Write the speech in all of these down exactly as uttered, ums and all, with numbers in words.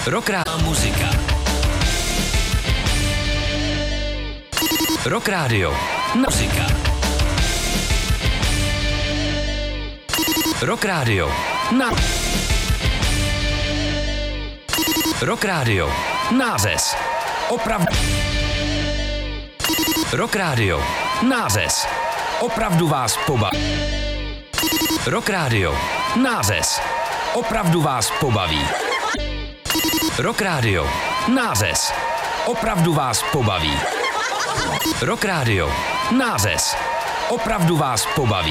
Rockrá muzika. Rock Radio. Muzika. Rock Radio. Na. Rock Radio. Nářez. Opravdu. Rock Radio. Nářez. Opravdu vás pobaví. Rock Radio. Nářez. Opravdu vás pobaví. Rock Radio. Nářez. Opravdu vás pobaví. Rock Radio. Nářez. Opravdu vás pobaví.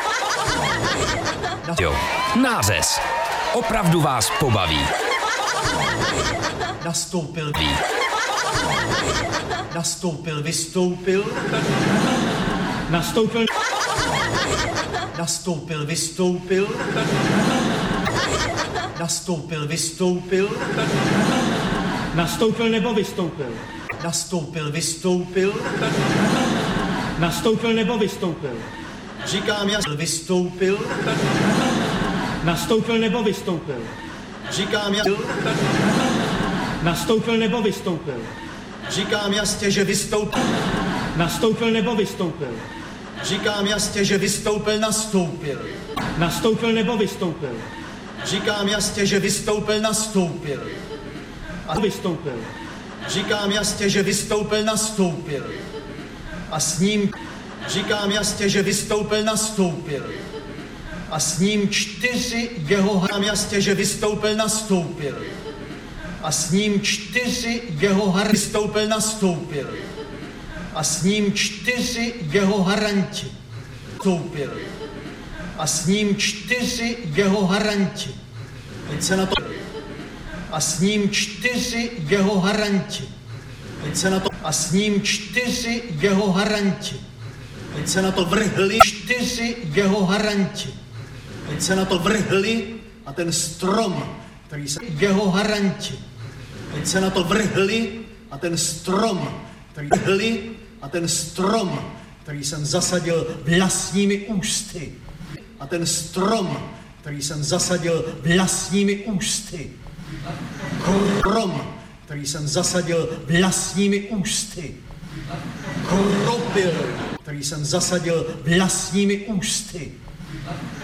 Jo. Nářez. Opravdu vás pobaví. Nastoupil, nastoupil, vystoupil, Nastoupil, nastoupil, vystoupil, nastoupil, vystoupil, nastoupil nebo vystoupil. nastoupil, vystoupil, Nastoupil nebo vystoupil. říkám jasně, vystoupil, Nastoupil nebo vystoupil. říkám jasně, Nastoupil nebo vystoupil. říkám jasně, že vystoupil, Nastoupil nebo vystoupil. říkám jasně, že vystoupil, nastoupil, Nastoupil nebo vystoupil. říkám jasně, že vystoupil, nastoupil, a Vystoupil. říkám jasně, že vystoupil, nastoupil, a s ním, říkám jasně, že vystoupil, nastoupil, a s ním čtyři jeho, říkám jasně, že vystoupil, nastoupil, a s ním čtyři jeho har vystoupil, nastoupil, a s ním čtyři jeho haranti vstoupil, a s ním čtyři jeho haranti, teď se na to, a s ním čtyři jeho haranti, teď se na to, a s ním čtyři jeho haranti, teď se na to vrhli čtyři jeho haranti, teď se na to vrhli a ten strom, který se jeho haranti, teď se na to vrhli a ten strom, který vrhli a ten strom, který jsem zasadil vlastními ústy, a ten strom, který jsem zasadil vlastními ústy, krom, který jsem zasadil vlastními ústy, kropil, který jsem zasadil vlastními ústy,